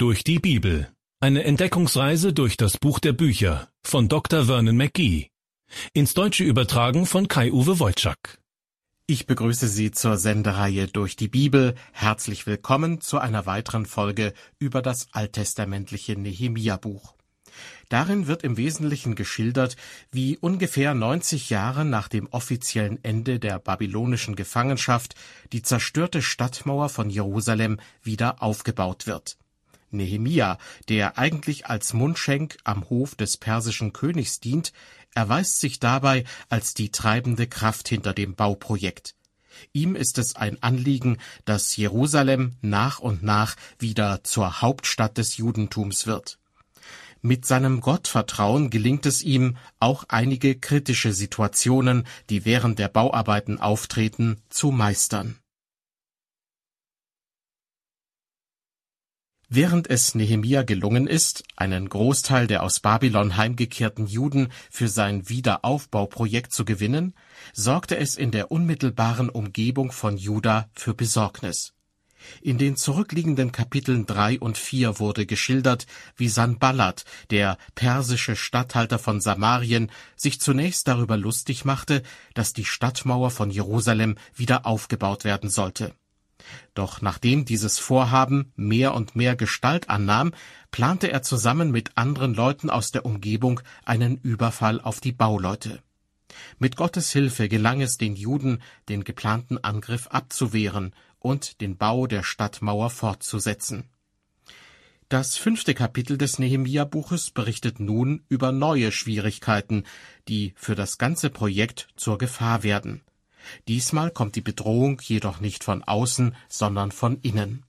Durch die Bibel. Eine Entdeckungsreise durch das Buch der Bücher von Dr. Vernon McGee. Ins Deutsche übertragen von Kai-Uwe Wojczak. Ich begrüße Sie zur Sendereihe Durch die Bibel. Herzlich willkommen zu einer weiteren Folge über das alttestamentliche Nehemia-Buch. Darin wird im Wesentlichen geschildert, wie ungefähr 90 Jahre nach dem offiziellen Ende der babylonischen Gefangenschaft die zerstörte Stadtmauer von Jerusalem wieder aufgebaut wird. Nehemia, der eigentlich als Mundschenk am Hof des persischen Königs dient, erweist sich dabei als die treibende Kraft hinter dem Bauprojekt. Ihm ist es ein Anliegen, dass Jerusalem nach und nach wieder zur Hauptstadt des Judentums wird. Mit seinem Gottvertrauen gelingt es ihm, auch einige kritische Situationen, die während der Bauarbeiten auftreten, zu meistern. Während es Nehemia gelungen ist, einen Großteil der aus Babylon heimgekehrten Juden für sein Wiederaufbauprojekt zu gewinnen, sorgte es in der unmittelbaren Umgebung von Juda für Besorgnis. In den zurückliegenden Kapiteln 3 und 4 wurde geschildert, wie Sanballat, der persische Statthalter von Samarien, sich zunächst darüber lustig machte, dass die Stadtmauer von Jerusalem wieder aufgebaut werden sollte. Doch nachdem dieses Vorhaben mehr und mehr Gestalt annahm, plante er zusammen mit anderen Leuten aus der Umgebung einen Überfall auf die Bauleute. Mit Gottes Hilfe gelang es den Juden, den geplanten Angriff abzuwehren und den Bau der Stadtmauer fortzusetzen. Das 5. Kapitel des Nehemia-Buches berichtet nun über neue Schwierigkeiten, die für das ganze Projekt zur Gefahr werden. Diesmal kommt die Bedrohung jedoch nicht von außen, sondern von innen.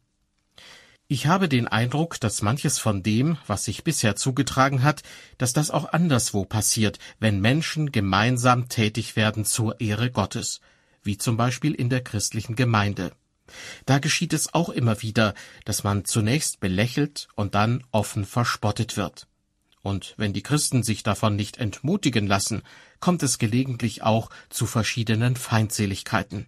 Ich habe den Eindruck, dass manches von dem, was sich bisher zugetragen hat, dass das auch anderswo passiert, wenn Menschen gemeinsam tätig werden zur Ehre Gottes, wie zum Beispiel in der christlichen Gemeinde. Da geschieht es auch immer wieder, dass man zunächst belächelt und dann offen verspottet wird. Und wenn die Christen sich davon nicht entmutigen lassen, kommt es gelegentlich auch zu verschiedenen Feindseligkeiten.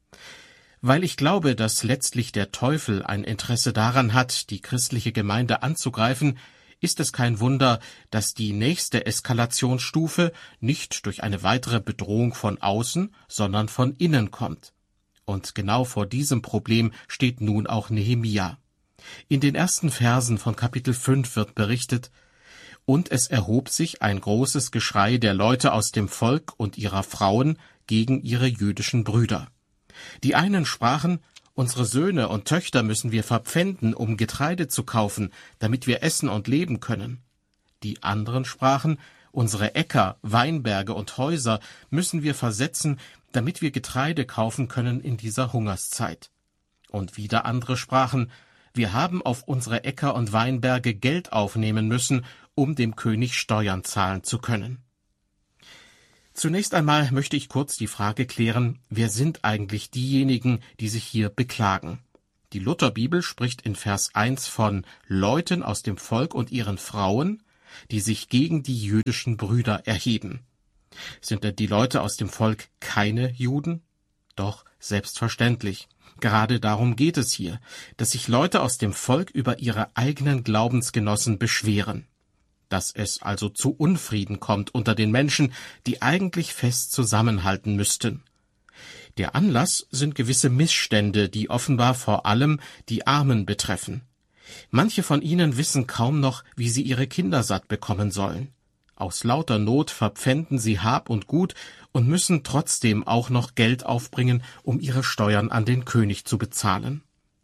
Weil ich glaube, dass letztlich der Teufel ein Interesse daran hat, die christliche Gemeinde anzugreifen, ist es kein Wunder, dass die nächste Eskalationsstufe nicht durch eine weitere Bedrohung von außen, sondern von innen kommt. Und genau vor diesem Problem steht nun auch Nehemia. In den ersten Versen von Kapitel 5 wird berichtet: Und es erhob sich ein großes Geschrei der Leute aus dem Volk und ihrer Frauen gegen ihre jüdischen Brüder. Die einen sprachen: Unsere Söhne und Töchter müssen wir verpfänden, um Getreide zu kaufen, damit wir essen und leben können. Die anderen sprachen: Unsere Äcker, Weinberge und Häuser müssen wir versetzen, damit wir Getreide kaufen können in dieser Hungerszeit. Und wieder andere sprachen: Wir haben auf unsere Äcker und Weinberge Geld aufnehmen müssen, um dem König Steuern zahlen zu können. Zunächst einmal möchte ich kurz die Frage klären, wer sind eigentlich diejenigen, die sich hier beklagen? Die Lutherbibel spricht in Vers 1 von Leuten aus dem Volk und ihren Frauen, die sich gegen die jüdischen Brüder erheben. Sind denn die Leute aus dem Volk keine Juden? Doch, selbstverständlich. Gerade darum geht es hier, dass sich Leute aus dem Volk über ihre eigenen Glaubensgenossen beschweren. Dass es also zu Unfrieden kommt unter den Menschen, die eigentlich fest zusammenhalten müssten. Der Anlass sind gewisse Missstände, die offenbar vor allem die Armen betreffen. Manche von ihnen wissen kaum noch, wie sie ihre Kinder satt bekommen sollen. Aus lauter Not verpfänden sie Hab und Gut und müssen trotzdem auch noch Geld aufbringen, um ihre Steuern an den König zu bezahlen.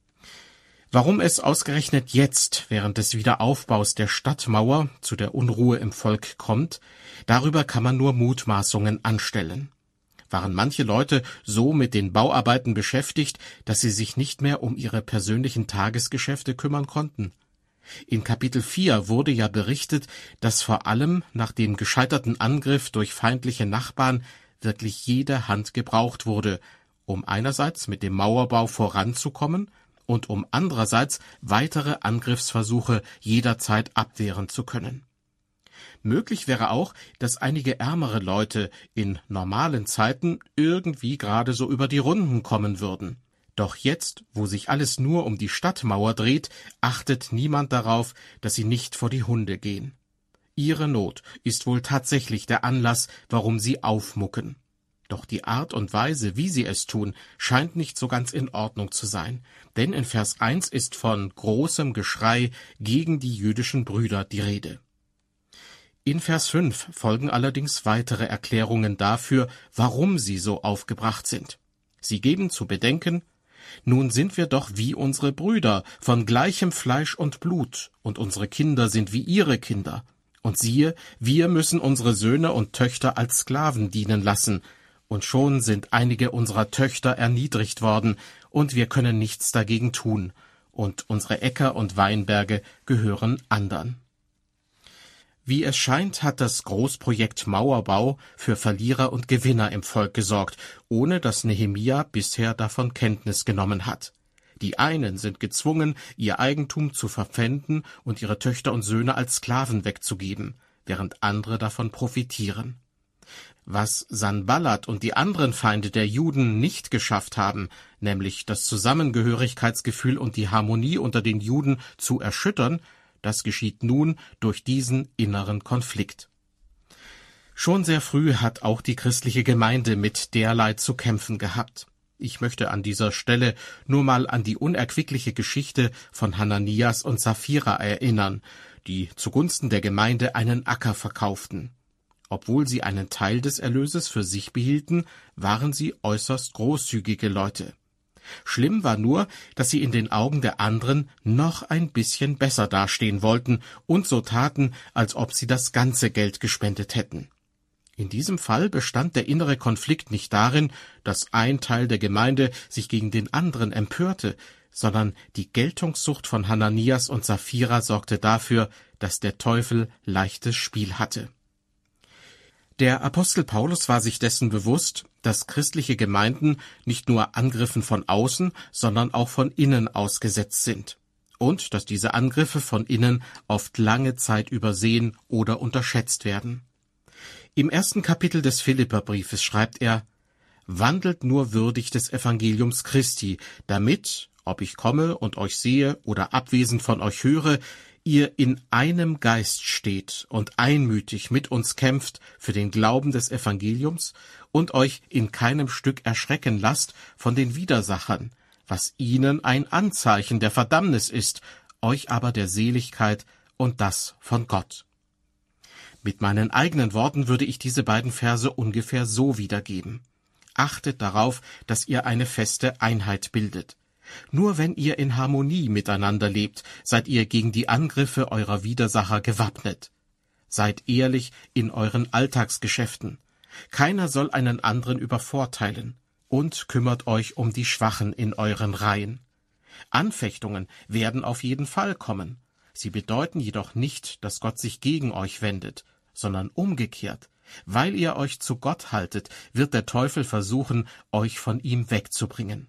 Warum es ausgerechnet jetzt, während des Wiederaufbaus der Stadtmauer, zu der Unruhe im Volk kommt, darüber kann man nur Mutmaßungen anstellen. Waren manche Leute so mit den Bauarbeiten beschäftigt, dass sie sich nicht mehr um ihre persönlichen Tagesgeschäfte kümmern konnten? In Kapitel 4 wurde ja berichtet, dass vor allem nach dem gescheiterten Angriff durch feindliche Nachbarn wirklich jede Hand gebraucht wurde, um einerseits mit dem Mauerbau voranzukommen und um andererseits weitere Angriffsversuche jederzeit abwehren zu können. Möglich wäre auch, dass einige ärmere Leute in normalen Zeiten irgendwie gerade so über die Runden kommen würden. Doch jetzt, wo sich alles nur um die Stadtmauer dreht, achtet niemand darauf, dass sie nicht vor die Hunde gehen. Ihre Not ist wohl tatsächlich der Anlass, warum sie aufmucken. Doch die Art und Weise, wie sie es tun, scheint nicht so ganz in Ordnung zu sein. Denn in Vers 1 ist von großem Geschrei gegen die jüdischen Brüder die Rede. In Vers 5 folgen allerdings weitere Erklärungen dafür, warum sie so aufgebracht sind. Sie geben zu bedenken: Nun sind wir doch wie unsere Brüder, von gleichem Fleisch und Blut, und unsere Kinder sind wie ihre Kinder. Und siehe, wir müssen unsere Söhne und Töchter als Sklaven dienen lassen, und schon sind einige unserer Töchter erniedrigt worden, und wir können nichts dagegen tun, und unsere Äcker und Weinberge gehören andern. Wie es scheint, hat das Großprojekt Mauerbau für Verlierer und Gewinner im Volk gesorgt, ohne dass Nehemia bisher davon Kenntnis genommen hat. Die einen sind gezwungen, ihr Eigentum zu verpfänden und ihre Töchter und Söhne als Sklaven wegzugeben, während andere davon profitieren. Was Sanballat und die anderen Feinde der Juden nicht geschafft haben, nämlich das Zusammengehörigkeitsgefühl und die Harmonie unter den Juden zu erschüttern, das geschieht nun durch diesen inneren Konflikt. Schon sehr früh hat auch die christliche Gemeinde mit derlei zu kämpfen gehabt. Ich möchte an dieser Stelle nur mal an die unerquickliche Geschichte von Hananias und Sapphira erinnern, die zugunsten der Gemeinde einen Acker verkauften. Obwohl sie einen Teil des Erlöses für sich behielten, waren sie äußerst großzügige Leute. Schlimm war nur, dass sie in den Augen der anderen noch ein bisschen besser dastehen wollten und so taten, als ob sie das ganze Geld gespendet hätten. In diesem Fall bestand der innere Konflikt nicht darin, dass ein Teil der Gemeinde sich gegen den anderen empörte, sondern die Geltungssucht von Hananias und Sapphira sorgte dafür, dass der Teufel leichtes Spiel hatte. Der Apostel Paulus war sich dessen bewusst, dass christliche Gemeinden nicht nur Angriffen von außen, sondern auch von innen ausgesetzt sind und dass diese Angriffe von innen oft lange Zeit übersehen oder unterschätzt werden. Im 1. Kapitel des Philipperbriefes schreibt er: Wandelt nur würdig des Evangeliums Christi, damit, ob ich komme und euch sehe oder abwesend von euch höre, ihr in einem Geist steht und einmütig mit uns kämpft für den Glauben des Evangeliums und euch in keinem Stück erschrecken lasst von den Widersachern, was ihnen ein Anzeichen der Verdammnis ist, euch aber der Seligkeit und das von Gott. Mit meinen eigenen Worten würde ich diese beiden Verse ungefähr so wiedergeben: Achtet darauf, dass ihr eine feste Einheit bildet. Nur wenn ihr in Harmonie miteinander lebt, seid ihr gegen die Angriffe eurer Widersacher gewappnet. Seid ehrlich in euren Alltagsgeschäften. Keiner soll einen anderen übervorteilen. Und kümmert euch um die Schwachen in euren Reihen. Anfechtungen werden auf jeden Fall kommen. Sie bedeuten jedoch nicht, dass Gott sich gegen euch wendet, sondern umgekehrt. Weil ihr euch zu Gott haltet, wird der Teufel versuchen, euch von ihm wegzubringen.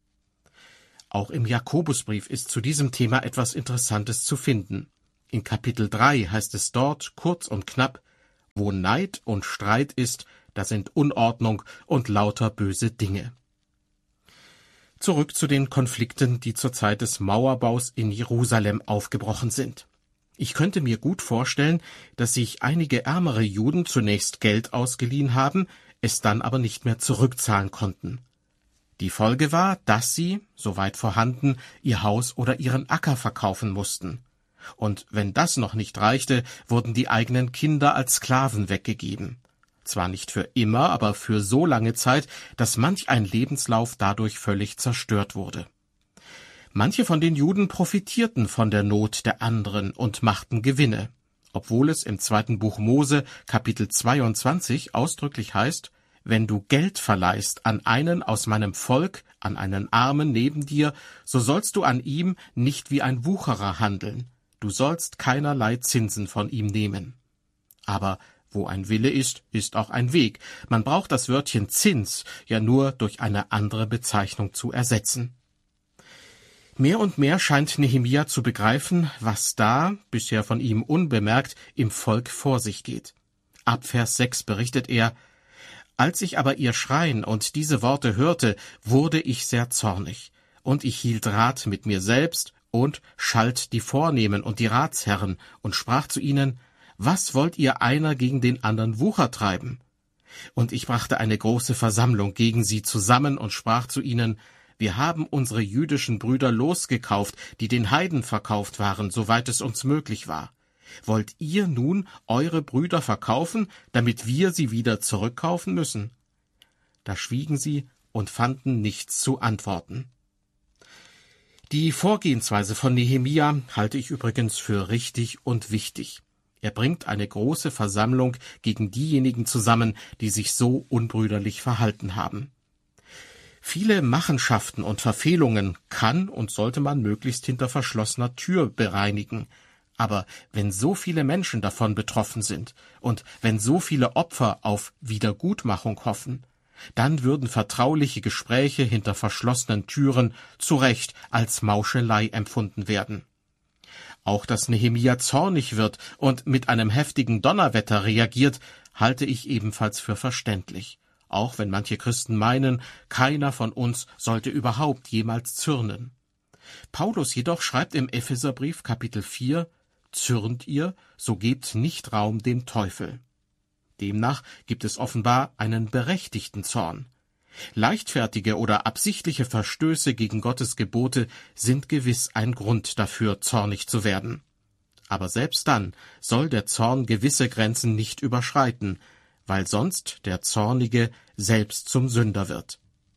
Auch im Jakobusbrief ist zu diesem Thema etwas Interessantes zu finden. In Kapitel 3 heißt es dort kurz und knapp: Wo Neid und Streit ist, da sind Unordnung und lauter böse Dinge. Zurück zu den Konflikten, die zur Zeit des Mauerbaus in Jerusalem aufgebrochen sind. Ich könnte mir gut vorstellen, dass sich einige ärmere Juden zunächst Geld ausgeliehen haben, es dann aber nicht mehr zurückzahlen konnten. Die Folge war, dass sie, soweit vorhanden, ihr Haus oder ihren Acker verkaufen mussten. Und wenn das noch nicht reichte, wurden die eigenen Kinder als Sklaven weggegeben. Zwar nicht für immer, aber für so lange Zeit, dass manch ein Lebenslauf dadurch völlig zerstört wurde. Manche von den Juden profitierten von der Not der anderen und machten Gewinne, obwohl es im 2. Buch Mose, Kapitel 22, ausdrücklich heißt: Wenn du Geld verleihst an einen aus meinem Volk, an einen Armen neben dir, so sollst du an ihm nicht wie ein Wucherer handeln. Du sollst keinerlei Zinsen von ihm nehmen. Aber wo ein Wille ist, ist auch ein Weg. Man braucht das Wörtchen Zins ja nur durch eine andere Bezeichnung zu ersetzen. Mehr und mehr scheint Nehemia zu begreifen, was da, bisher von ihm unbemerkt, im Volk vor sich geht. Ab Vers 6 berichtet er: Als ich aber ihr Schreien und diese Worte hörte, wurde ich sehr zornig. und ich hielt Rat mit mir selbst und schalt die Vornehmen und die Ratsherren und sprach zu ihnen: Was wollt ihr einer gegen den anderen Wucher treiben? Und ich brachte eine große Versammlung gegen sie zusammen und sprach zu ihnen: Wir haben unsere jüdischen Brüder losgekauft, die den Heiden verkauft waren, soweit es uns möglich war. Wollt ihr nun eure Brüder verkaufen, damit wir sie wieder zurückkaufen müssen? Da schwiegen sie und fanden nichts zu antworten. Die Vorgehensweise von Nehemia halte ich übrigens für richtig und wichtig. Er bringt eine große Versammlung gegen diejenigen zusammen, die sich so unbrüderlich verhalten haben. Viele Machenschaften und Verfehlungen kann und sollte man möglichst hinter verschlossener Tür bereinigen. Aber wenn so viele Menschen davon betroffen sind und wenn so viele Opfer auf Wiedergutmachung hoffen, dann würden vertrauliche Gespräche hinter verschlossenen Türen zu Recht als Mauschelei empfunden werden. Auch dass Nehemia zornig wird und mit einem heftigen Donnerwetter reagiert, halte ich ebenfalls für verständlich, auch wenn manche Christen meinen, keiner von uns sollte überhaupt jemals zürnen. Paulus jedoch schreibt im Epheserbrief Kapitel 4: Zürnt ihr, so gebt nicht Raum dem Teufel. Demnach gibt es offenbar einen berechtigten Zorn. Leichtfertige oder absichtliche Verstöße gegen Gottes Gebote sind gewiss ein Grund dafür, zornig zu werden. Aber selbst dann soll der Zorn gewisse Grenzen nicht überschreiten, weil sonst der Zornige selbst zum Sünder wird.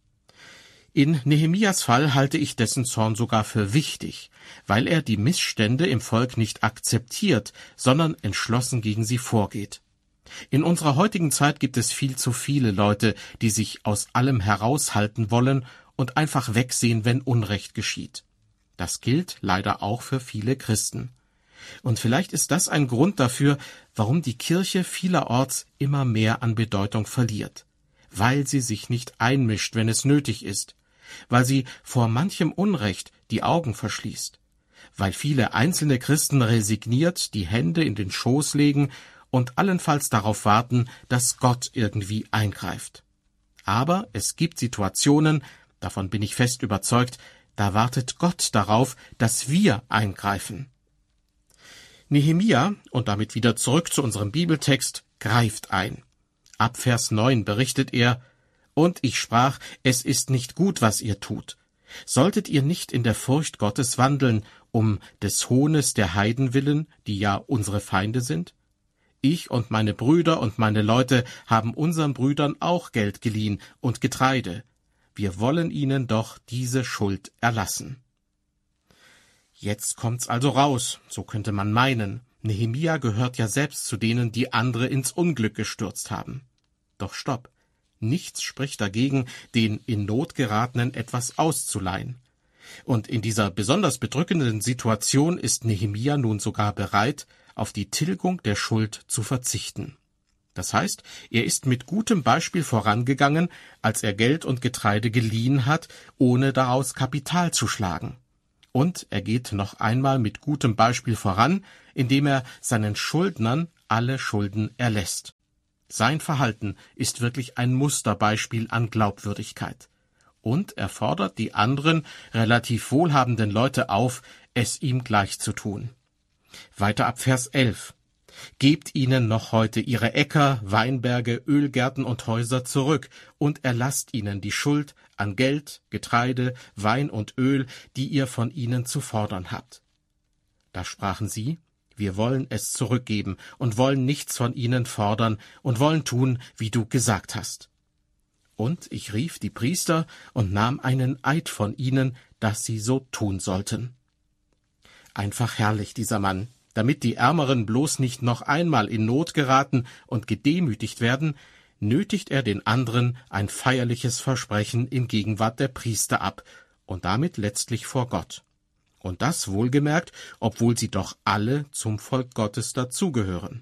In Nehemias Fall halte ich dessen Zorn sogar für wichtig, weil er die Missstände im Volk nicht akzeptiert, sondern entschlossen gegen sie vorgeht. In unserer heutigen Zeit gibt es viel zu viele Leute, die sich aus allem heraushalten wollen und einfach wegsehen, wenn Unrecht geschieht. Das gilt leider auch für viele Christen. Und vielleicht ist das ein Grund dafür, warum die Kirche vielerorts immer mehr an Bedeutung verliert. Weil sie sich nicht einmischt, wenn es nötig ist. Weil sie vor manchem Unrecht die Augen verschließt. Weil viele einzelne Christen resigniert die Hände in den Schoß legen und allenfalls darauf warten, dass Gott irgendwie eingreift. Aber es gibt Situationen, davon bin ich fest überzeugt, da wartet Gott darauf, dass wir eingreifen. Nehemia, und damit wieder zurück zu unserem Bibeltext, greift ein. Ab Vers 9 berichtet er: Und ich sprach, es ist nicht gut, was ihr tut. Solltet ihr nicht in der Furcht Gottes wandeln, um des Hohnes der Heiden willen, die ja unsere Feinde sind? Ich und meine Brüder und meine Leute haben unseren Brüdern auch Geld geliehen und Getreide. Wir wollen ihnen doch diese Schuld erlassen. Jetzt kommt's also raus, so könnte man meinen. Nehemia gehört ja selbst zu denen, die andere ins Unglück gestürzt haben. Doch stopp. Nichts spricht dagegen, den in Not geratenen etwas auszuleihen. Und in dieser besonders bedrückenden Situation ist Nehemia nun sogar bereit, auf die Tilgung der Schuld zu verzichten. Das heißt, er ist mit gutem Beispiel vorangegangen, als er Geld und Getreide geliehen hat, ohne daraus Kapital zu schlagen. Und er geht noch einmal mit gutem Beispiel voran, indem er seinen Schuldnern alle Schulden erlässt. Sein Verhalten ist wirklich ein Musterbeispiel an Glaubwürdigkeit. Und er fordert die anderen, relativ wohlhabenden Leute auf, es ihm gleich zu tun. Weiter ab Vers 11. Gebt ihnen noch heute ihre Äcker, Weinberge, Ölgärten und Häuser zurück und erlasst ihnen die Schuld an Geld, Getreide, Wein und Öl, die ihr von ihnen zu fordern habt. Da sprachen sie: Wir wollen es zurückgeben und wollen nichts von ihnen fordern und wollen tun, wie du gesagt hast. Und ich rief die Priester und nahm einen Eid von ihnen, dass sie so tun sollten. Einfach herrlich, dieser Mann. Damit die Ärmeren bloß nicht noch einmal in Not geraten und gedemütigt werden, nötigt er den anderen ein feierliches Versprechen in Gegenwart der Priester ab und damit letztlich vor Gott. Und das wohlgemerkt, obwohl sie doch alle zum Volk Gottes dazugehören.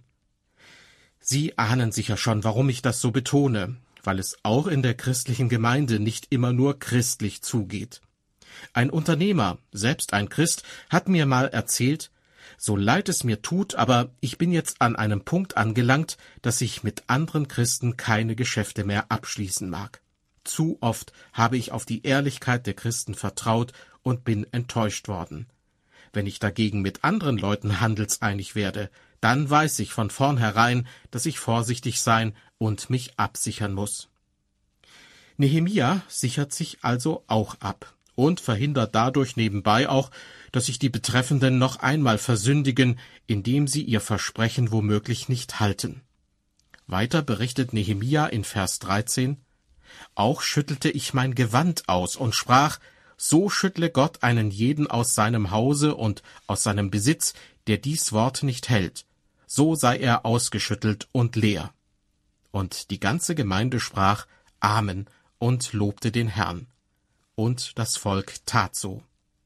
Sie ahnen sicher schon, warum ich das so betone, weil es auch in der christlichen Gemeinde nicht immer nur christlich zugeht. Ein Unternehmer, selbst ein Christ, hat mir mal erzählt: So leid es mir tut, aber ich bin jetzt an einem Punkt angelangt, dass ich mit anderen Christen keine Geschäfte mehr abschließen mag. Zu oft habe ich auf die Ehrlichkeit der Christen vertraut und bin enttäuscht worden. Wenn ich dagegen mit anderen Leuten handelseinig werde, dann weiß ich von vornherein, dass ich vorsichtig sein und mich absichern muss. Nehemia sichert sich also auch ab und verhindert dadurch nebenbei auch, dass sich die Betreffenden noch einmal versündigen, indem sie ihr Versprechen womöglich nicht halten. Weiter berichtet Nehemia in Vers 13: Auch schüttelte ich mein Gewand aus und sprach: So schüttle Gott einen jeden aus seinem Hause und aus seinem Besitz, der dies Wort nicht hält. So sei er ausgeschüttelt und leer. Und die ganze Gemeinde sprach Amen und lobte den Herrn. Und das Volk tat so.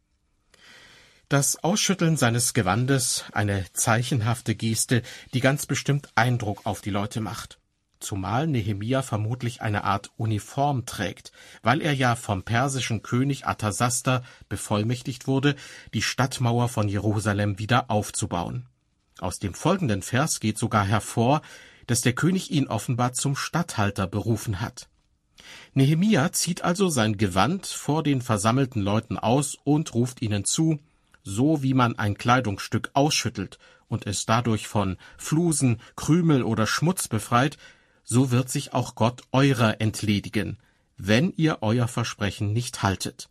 Das Ausschütteln seines Gewandes, eine zeichenhafte Geste, die ganz bestimmt Eindruck auf die Leute macht. Zumal Nehemia vermutlich eine Art Uniform trägt, weil er ja vom persischen König Arthasasta bevollmächtigt wurde, die Stadtmauer von Jerusalem wieder aufzubauen. Aus dem folgenden Vers geht sogar hervor, dass der König ihn offenbar zum Statthalter berufen hat. Nehemia zieht also sein Gewand vor den versammelten Leuten aus und ruft ihnen zu: So wie man ein Kleidungsstück ausschüttelt und es dadurch von Flusen, Krümel oder Schmutz befreit, so wird sich auch Gott eurer entledigen, wenn ihr euer Versprechen nicht haltet.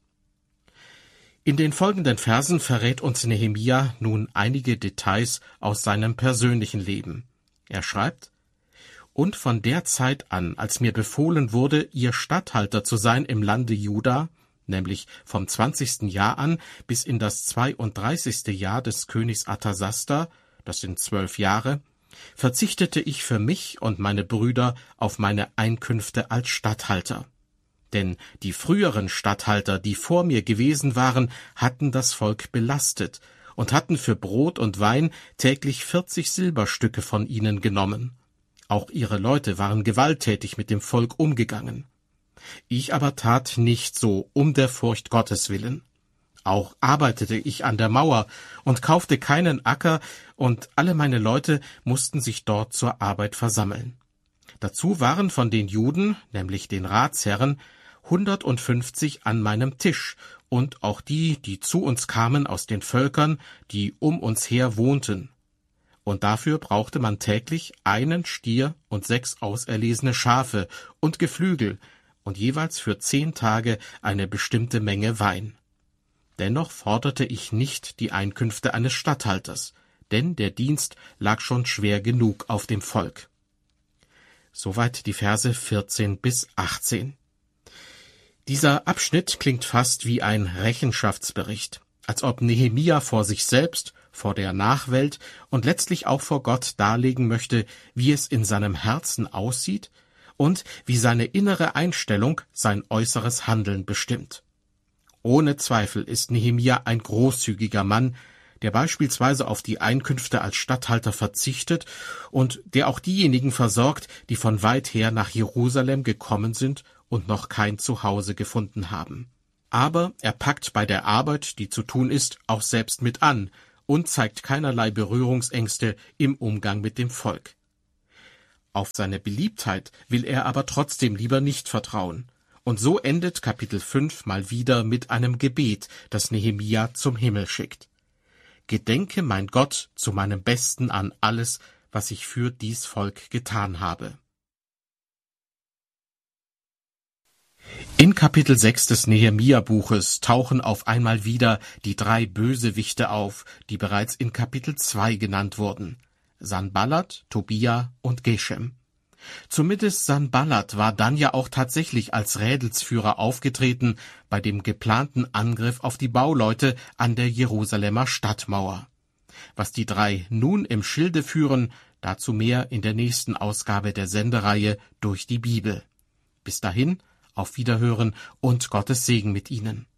In den folgenden Versen verrät uns Nehemia nun einige Details aus seinem persönlichen Leben. Er schreibt: Und von der Zeit an, als mir befohlen wurde, ihr Statthalter zu sein im Lande Juda, nämlich vom 20. Jahr an bis in das 32. Jahr des Königs Arthasasta, das sind 12 Jahre, verzichtete ich für mich und meine Brüder auf meine Einkünfte als Statthalter. Denn die früheren Statthalter, die vor mir gewesen waren, hatten das Volk belastet und hatten für Brot und Wein täglich 40 Silberstücke von ihnen genommen. Auch ihre Leute waren gewalttätig mit dem Volk umgegangen. Ich aber tat nicht so, um der Furcht Gottes willen. Auch arbeitete ich an der Mauer und kaufte keinen Acker, und alle meine Leute mussten sich dort zur Arbeit versammeln. Dazu waren von den Juden, nämlich den Ratsherren, 150 an meinem Tisch, und auch die, die zu uns kamen aus den Völkern, die um uns her wohnten. Und dafür brauchte man täglich einen Stier und 6 auserlesene Schafe und Geflügel und jeweils für 10 Tage eine bestimmte Menge Wein. Dennoch forderte ich nicht die Einkünfte eines Statthalters, denn der Dienst lag schon schwer genug auf dem Volk. Soweit die Verse 14 bis 18. Dieser Abschnitt klingt fast wie ein Rechenschaftsbericht, als ob Nehemia vor sich selbst, vor der Nachwelt und letztlich auch vor Gott darlegen möchte, wie es in seinem Herzen aussieht und wie seine innere Einstellung sein äußeres Handeln bestimmt. Ohne Zweifel ist Nehemia ein großzügiger Mann, der beispielsweise auf die Einkünfte als Statthalter verzichtet und der auch diejenigen versorgt, die von weit her nach Jerusalem gekommen sind und noch kein Zuhause gefunden haben. Aber er packt bei der Arbeit, die zu tun ist, auch selbst mit an und zeigt keinerlei Berührungsängste im Umgang mit dem Volk. Auf seine Beliebtheit will er aber trotzdem lieber nicht vertrauen. Und so endet Kapitel 5 mal wieder mit einem Gebet, das Nehemia zum Himmel schickt. Gedenke, mein Gott, zu meinem Besten an alles, was ich für dies Volk getan habe. In Kapitel 6 des Nehemia-Buches tauchen auf einmal wieder die 3 Bösewichte auf, die bereits in Kapitel 2 genannt wurden: Sanballat, Tobia und Geshem. Zumindest Sanballat war dann ja auch tatsächlich als Rädelsführer aufgetreten bei dem geplanten Angriff auf die Bauleute an der Jerusalemer Stadtmauer. Was die 3 nun im Schilde führen, dazu mehr in der nächsten Ausgabe der Sendereihe Durch die Bibel. Bis dahin, auf Wiederhören und Gottes Segen mit Ihnen.